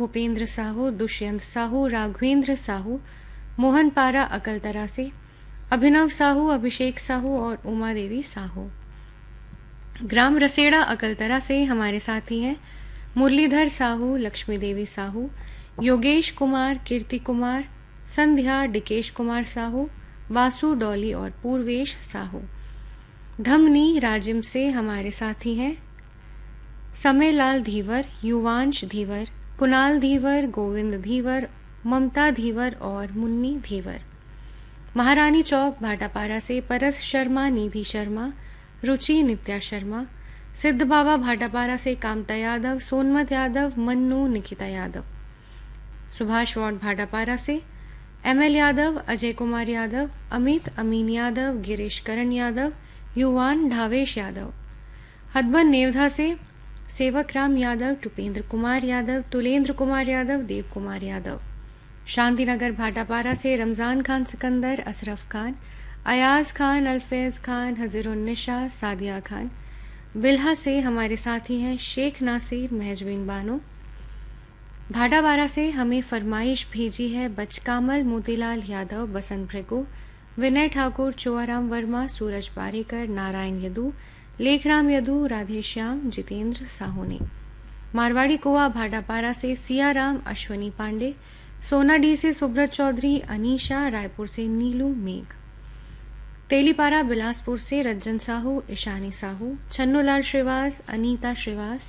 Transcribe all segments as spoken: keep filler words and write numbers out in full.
भूपेंद्र साहू, दुष्यंत साहू, राघवेंद्र साहू, मोहन पारा अकलतरा से, अभिनव साहू, अभिषेक साहू और उमा देवी साहू। ग्राम रसेड़ा अकलतरा से हमारे साथी हैं मुरलीधर साहू, लक्ष्मी देवी साहू, योगेश कुमार, कीर्ति कुमार, संध्या, डिकेश कुमार साहू, बासु डॉली और पूर्वेश साहू। धमनी राजिम से हमारे साथी हैं समयलाल धीवर, युवांश धीवर, कुणाल धीवर, गोविंद धीवर, ममता धीवर और मुन्नी धीवर। महारानी चौक भाटापारा से परस शर्मा, निधि शर्मा, रुचि नित्या शर्मा। सिद्ध बाबा भाटापारा से कामता यादव, सोनमत यादव, मन्नू, निकिता यादव। सुभाष वार्ड भाटापारा से एम एल यादव, अजय कुमार यादव, अमित अमीन यादव, गिरीश करण यादव, युवान ढावेश यादव। हदबन नेवधा से सेवक राम यादव, टुपेंद्र कुमार यादव, तुलेंद्र कुमार यादव, देव कुमार यादव। शांतिनगर भाटापारा से रमज़ान खान सिकंदर, अशरफ खान, अयाज खान, अल्फैज़ खान, हज़ीरुन्निशा, सादिया खान। बिल्हा से हमारे साथी हैं शेख नासिर, महजबीन बानो। भाटापारा से हमें फरमाइश भेजी है बचकामल, मोतीलाल यादव, बसंत भृगु, विनय ठाकुर, चुआराम वर्मा, सूरज पारेकर, नारायण यदू, लेखराम यदू, राधेश्याम, जितेंद्र साहू ने। मारवाड़ी कुआ भाटापारा से सियाराम, अश्वनी पांडे, सोनाडी से सुब्रत चौधरी, अनीशा, रायपुर से नीलू मेघ। तेलीपारा बिलासपुर से रज्जन साहू, ईशानी साहू, छन्नूलाल श्रीवास, अनीता श्रीवास।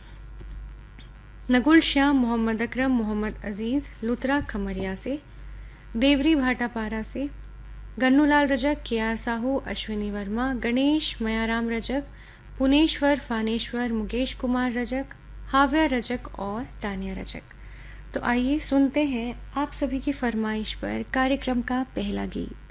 नकुल श्याम, मोहम्मद अकरम, मोहम्मद अजीज, लुत्रा खमरिया से। देवरी भाटापारा से गन्नूलाल रजक, के आर साहू, अश्विनी वर्मा, गणेश, मयाराम रजक, पुनेश्वर, फानेश्वर, मुकेश कुमार रजक, हाव्या रजक और तानिया रजक। तो आइए सुनते हैं आप सभी की फरमाइश पर कार्यक्रम का पहला गीत।